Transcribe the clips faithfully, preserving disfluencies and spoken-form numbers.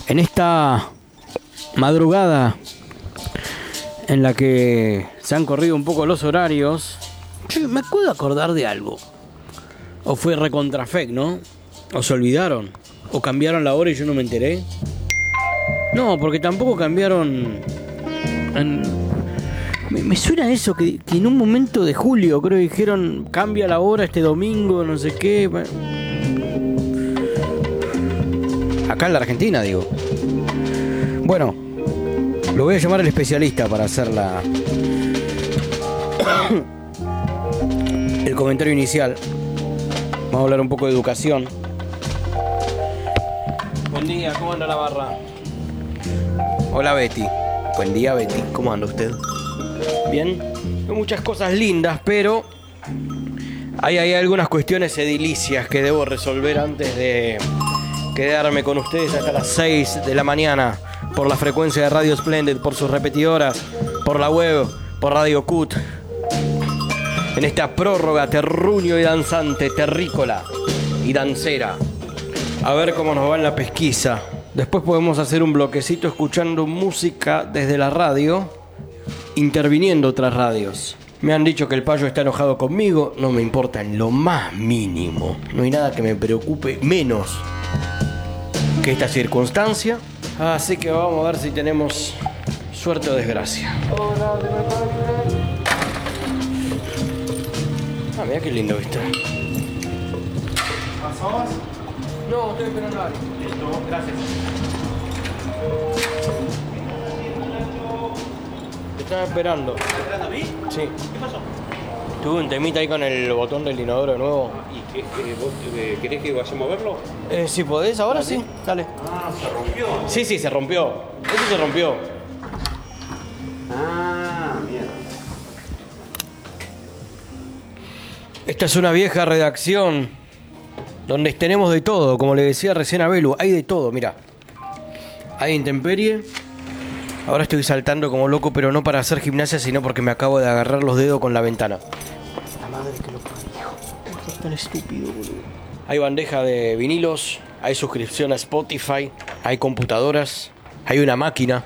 En esta madrugada en la que se han corrido un poco los horarios, yo me puedo acordar de algo. O fue recontrafec, ¿no? O se olvidaron. O cambiaron la hora y yo no me enteré. No, porque tampoco cambiaron... En... Me, me suena eso, que, que en un momento de julio creo que dijeron cambia la hora este domingo, no sé qué. Acá en la Argentina, digo. Bueno, lo voy a llamar al especialista para hacer la... el comentario inicial. Vamos a hablar un poco de educación. Buen día, ¿cómo anda la barra? Hola Betty. Buen día Betty, ¿cómo anda usted? Bien, hay muchas cosas lindas, pero hay, hay algunas cuestiones edilicias que debo resolver antes de quedarme con ustedes hasta las seis de la mañana por la frecuencia de Radio Splendid, por sus repetidoras, por la web, por Radio Cut. En esta prórroga terruño y danzante, terrícola y dancera. A ver cómo nos va en la pesquisa. Después podemos hacer un bloquecito escuchando música desde la radio, interviniendo otras radios. Me han dicho que el payo está enojado conmigo, no me importa en lo más mínimo. No hay nada que me preocupe menos que esta circunstancia. Así que vamos a ver si tenemos suerte o desgracia. Ah, mira qué lindo, ¿viste? ¿Pasabas? No, estoy esperando a alguien. Listo, gracias. Te estaba esperando. ¿Estás esperando a mí? Sí. ¿Qué pasó? Tuve un temita ahí con el botón del inodoro de nuevo. ¿Y qué, qué, vos eh, querés que vayamos a verlo? Eh, si podés, ahora sí. Dale. Ah, se rompió. Sí, sí, se rompió. Eso se rompió. Ah, mierda. Esta es una vieja redacción donde tenemos de todo, como le decía recién a Belu, hay de todo, mira. Hay intemperie. Ahora estoy saltando como loco, pero no para hacer gimnasia, sino porque me acabo de agarrar los dedos con la ventana. La madre que lo parió. Esto es tan estúpido, boludo. Hay bandeja de vinilos, hay suscripción a Spotify, hay computadoras, hay una máquina,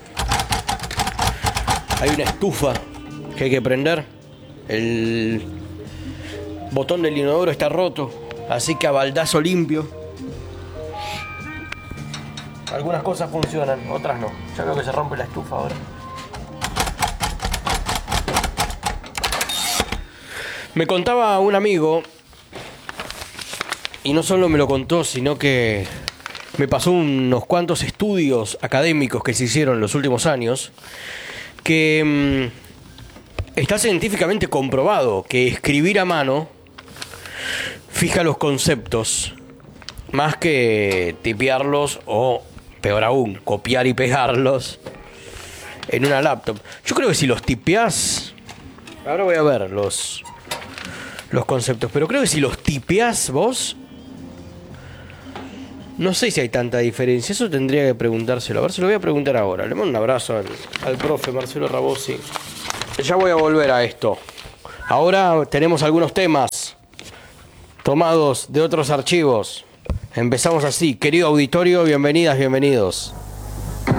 hay una estufa que hay que prender. El botón del inodoro está roto, así que a baldazo limpio. Algunas cosas funcionan, otras no. Ya veo que se rompe la estufa ahora. Me contaba un amigo, y no solo me lo contó, sino que me pasó unos cuantos estudios académicos que se hicieron en los últimos años, que mmm, está científicamente comprobado que escribir a mano fija los conceptos más que tipearlos o, peor aún, copiar y pegarlos en una laptop. Yo creo que si los tipeás, ahora voy a ver los, los conceptos, pero creo que si los tipeás vos, no sé si hay tanta diferencia. Eso tendría que preguntárselo. A ver, se lo voy a preguntar ahora. Le mando un abrazo al, al profe Marcelo Rabosi. Ya voy a volver a esto. Ahora tenemos algunos temas tomados de otros archivos. Empezamos así. Querido auditorio, bienvenidas, bienvenidos.